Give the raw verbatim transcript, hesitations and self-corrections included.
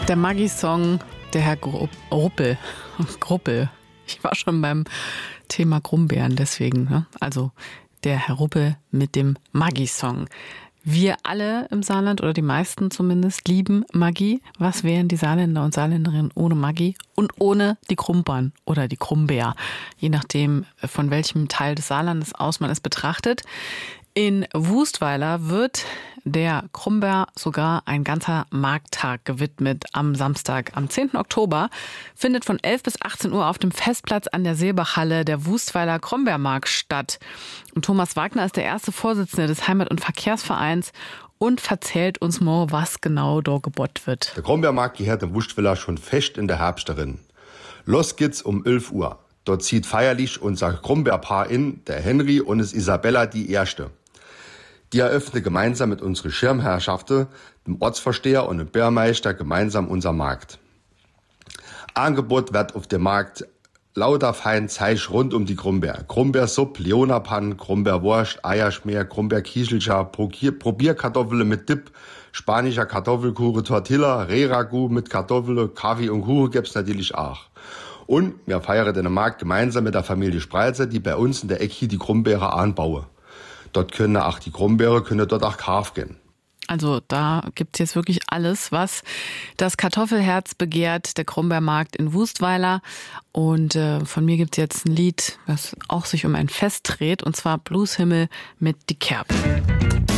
Der Maggi-Song, der Herr Gru- Ruppel. Gruppel. Ich war schon beim Thema Grumbeeren, deswegen. Ne? Also der Herr Ruppel mit dem Maggi-Song. Wir alle im Saarland, oder die meisten zumindest, lieben Maggi. Was wären die Saarländer und Saarländerinnen ohne Maggi und ohne die Krumpern oder die Krumbeer? Je nachdem, von welchem Teil des Saarlandes aus man es betrachtet. In Wustweiler wird der Krumbeer sogar ein ganzer Markttag gewidmet am Samstag. Am zehnten Oktober findet von elf bis achtzehn Uhr auf dem Festplatz an der Seebachhalle der Wustweiler Krombeermarkt statt. Und Thomas Wagner ist der erste Vorsitzende des Heimat- und Verkehrsvereins und erzählt uns mal, was genau dort gebot wird. Der Krombeermarkt gehört im Wustweiler schon fest in der Herbst darin. Los geht's um elf Uhr. Dort zieht feierlich unser Krombeerpaar in, der Henry und es Isabella die Erste. Die eröffnen gemeinsam mit unseren Schirmherrschaften, dem Ortsvorsteher und dem Bürgermeister gemeinsam unser Markt. Angebot wird auf dem Markt lauter fein Zeug rund um die Krumbeer. Krumbeersuppe, Leonapan, Krumbeerwurst, Eierschmeer, Krumbeerkieselcha, Probierkartoffeln mit Dip, spanischer Kartoffelkuchen, Tortilla, Rehragout mit Kartoffeln, Kaffee und Kuchen gibt's natürlich auch. Und wir feiern den Markt gemeinsam mit der Familie Spreitzer, die bei uns in der Ecke die Krumbeere anbauen. Dort können auch die Krumbeere, können dort auch Kauf gehen. Also da gibt's jetzt wirklich alles, was das Kartoffelherz begehrt, der Krumbeermarkt in Wustweiler. Und äh, von mir gibt's jetzt ein Lied, das auch sich um ein Fest dreht, und zwar Blueshimmel mit Die Kerb.